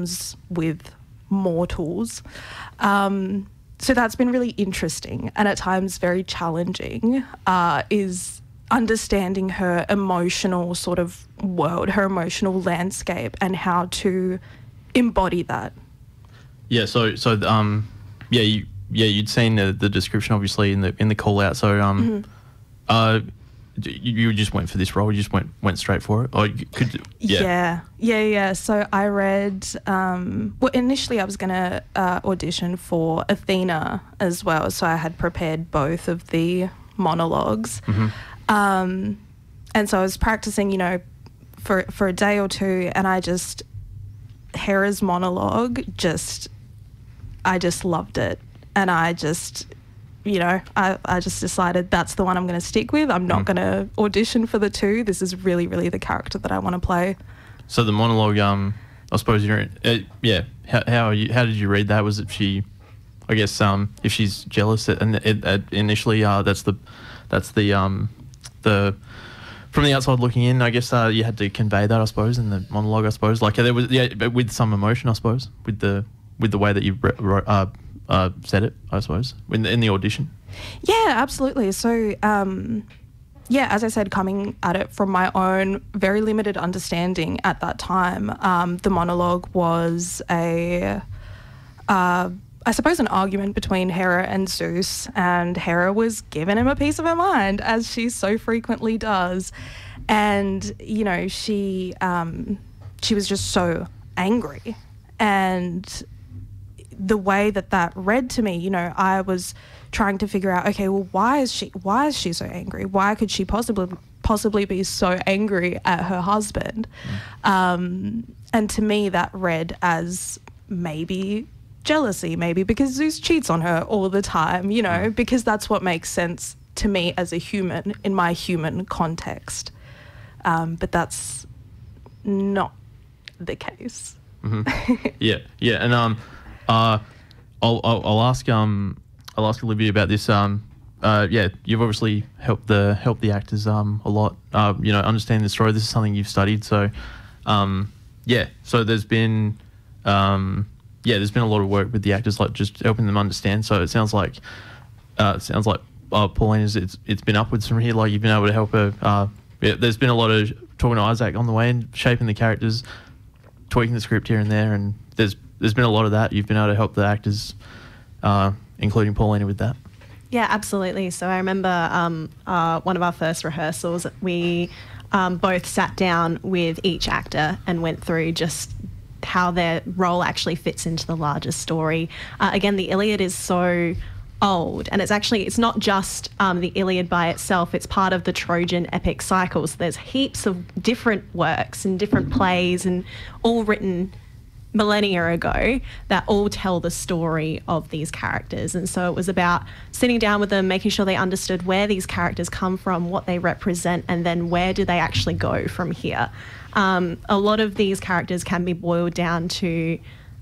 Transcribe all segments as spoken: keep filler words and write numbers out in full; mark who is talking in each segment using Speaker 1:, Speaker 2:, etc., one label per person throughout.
Speaker 1: comes with mortals. Um, so that's been really interesting and at times very challenging, uh, is understanding her emotional sort of world, her emotional landscape, and how to embody that.
Speaker 2: Yeah, so so um, yeah, you, yeah, you'd seen the, the description obviously in the in the call out. So um, mm-hmm. uh, you, you just went for this role. You just went went straight for it. Or you could yeah
Speaker 1: yeah yeah yeah. So I read. Um, well, initially I was gonna uh, audition for Athena as well. So I had prepared both of the monologues.
Speaker 2: Mm-hmm.
Speaker 1: Um, and so I was practicing, you know, for for a day or two, and I just Hera's monologue just I just loved it, and I just you know I, I just decided that's the one I'm going to stick with. I'm not mm. going to audition for the two. This is really really the character that I want to play.
Speaker 2: So the monologue, um, I suppose you're uh, yeah. How how, are you, how did you read that? Was it she? I guess um, if she's jealous, and it, it, initially uh, that's the that's the um. The from the outside looking in, I guess uh, you had to convey that, I suppose, in the monologue. I suppose, like there was, yeah, but with some emotion, I suppose, with the with the way that you wrote, uh, uh, said it, I suppose, in the, in the audition.
Speaker 1: Yeah, absolutely. So, um, yeah, as I said, coming at it from my own very limited understanding at that time, um, the monologue was a. Uh, I suppose an argument between Hera and Zeus, and Hera was giving him a piece of her mind, as she so frequently does. And, you know, she um, she was just so angry. And the way that that read to me, you know, I was trying to figure out, okay, well, why is she why is she so angry? Why could she possibly possibly be so angry at her husband? Mm. Um, and to me, that read as maybe jealousy, maybe because Zeus cheats on her all the time, you know, mm. because that's what makes sense to me as a human in my human context. Um, but that's not the case.
Speaker 2: Mm-hmm. yeah, yeah, and um, uh, I'll, I'll I'll ask um I'll ask Olivia about this. Um, uh, yeah, you've obviously helped the helped the actors um a lot. Uh, you know, understanding the story. This is something you've studied, so um, yeah. So there's been um. Yeah, there's been a lot of work with the actors, like just helping them understand. So it sounds like, uh, it sounds like uh, Pauline is it's it's been upwards from here. Like you've been able to help her. Uh, yeah, there's been a lot of talking to Isaac on the way and shaping the characters, tweaking the script here and there, and there's there's been a lot of that. You've been able to help the actors, uh, including Paulina, with that.
Speaker 3: Yeah, absolutely. So I remember um, uh, one of our first rehearsals, we um, both sat down with each actor and went through just how their role actually fits into the larger story. Uh, again, the Iliad is so old, and it's actually, it's not just um, the Iliad by itself, it's part of the Trojan epic cycle. So there's heaps of different works and different plays, and all written millennia ago, that all tell the story of these characters. And so it was about sitting down with them, making sure they understood where these characters come from, what they represent, and then where do they actually go from here. Um, a lot of these characters can be boiled down to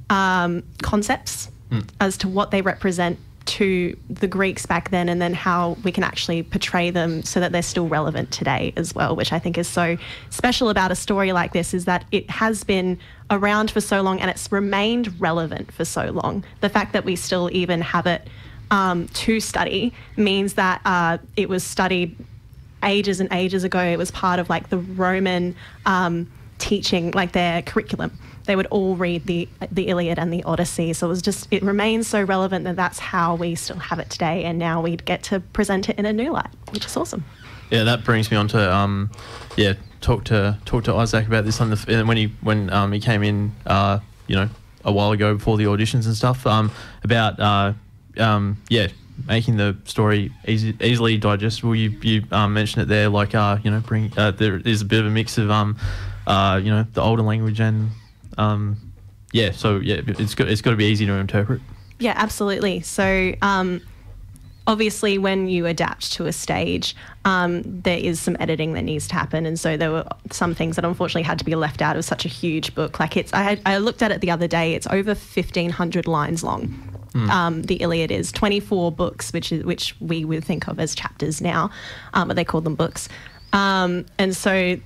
Speaker 3: um, concepts mm. as to what they represent to the Greeks back then, and then how we can actually portray them so that they're still relevant today as well, which I think is so special about a story like this, is that it has been around for so long and it's remained relevant for so long. The fact that we still even have it um, to study means that uh, it was studied ages and ages ago. It was part of like the Roman um, teaching, like their curriculum. They would all read the the Iliad and the Odyssey. So it was just, it remains so relevant that that's how we still have it today. And now we get to present it in a new light, which is awesome.
Speaker 2: Yeah, that brings me on to, um, yeah, talk to talk to Isaac about this on the when he when um, he came in, uh, you know, a while ago before the auditions and stuff. Um, about uh, um, yeah, making the story easy, easily digestible. You you um, mentioned it there, like uh, you know, bring uh, there is a bit of a mix of um, uh, you know, the older language and um, yeah. So yeah, it's got it's got to be easy to interpret.
Speaker 3: Yeah, absolutely. So um, obviously, when you adapt to a stage, um, there is some editing that needs to happen, and so there were some things that unfortunately had to be left out of such a huge book. Like it's, I had, I looked at it the other day. It's over fifteen hundred lines long. Mm. Um, the Iliad is twenty-four books, which is which we would think of as chapters now, um, but they call them books. Um, and so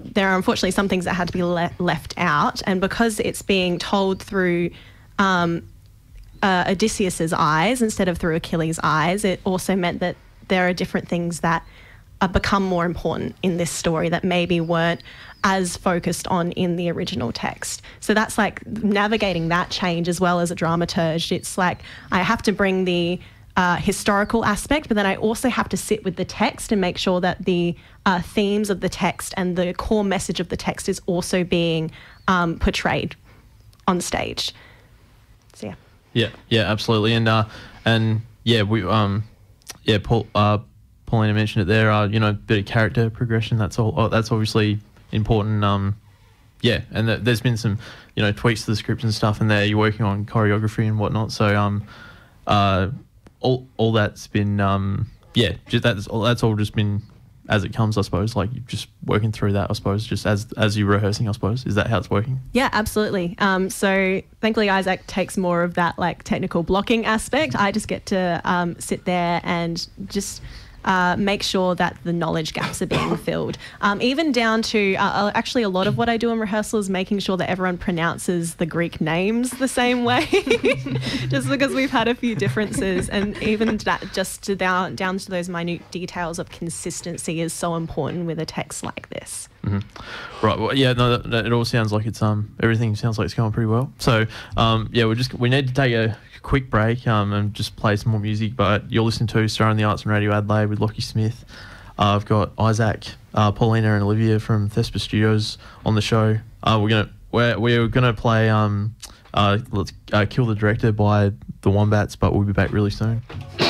Speaker 3: there are unfortunately some things that had to be le- left out, and because it's being told through um, uh, Odysseus's eyes instead of through Achilles' eyes, it also meant that there are different things that uh, become more important in this story that maybe weren't as focused on in the original text. So that's like navigating that change as well as a dramaturge. It's like I have to bring the uh, historical aspect, but then I also have to sit with the text and make sure that the uh, themes of the text and the core message of the text is also being um, portrayed on stage. So yeah.
Speaker 2: Yeah, yeah, absolutely. And uh, and yeah, we um, yeah, Paul, uh, Paulina mentioned it there. Uh, you know, bit of character progression. That's all. Oh, that's obviously important. Um, yeah, and th- there's been some, you know, tweaks to the script and stuff, and there you're working on choreography and whatnot. So um, uh, all all that's been um, yeah, just that's all. That's all just been as it comes, I suppose. Like you're just working through that, I suppose. Just as as you're rehearsing, I suppose. Is that how it's working?
Speaker 3: Yeah, absolutely. Um, so thankfully, Isaac takes more of that like technical blocking aspect. I just get to um, sit there and just. Uh, make sure that the knowledge gaps are being filled. Um, even down to, uh, actually a lot of what I do in rehearsal is making sure that everyone pronounces the Greek names the same way, just because we've had a few differences, and even that, just to down, down to those minute details of consistency is so important with a text like this.
Speaker 2: Mm-hmm. Right. Well, yeah. No, that, that, it all sounds like it's um everything sounds like it's going pretty well. So um yeah, we just we need to take a quick break um and just play some more music. But you're listening to Star in the Arts and Radio Adelaide with Lockie Smith. Uh, I've got Isaac, uh, Paulina, and Olivia from Thespa Studios on the show. Uh, we're gonna we're we're gonna play um uh let's uh, Kill the Director by the Wombats, but we'll be back really soon.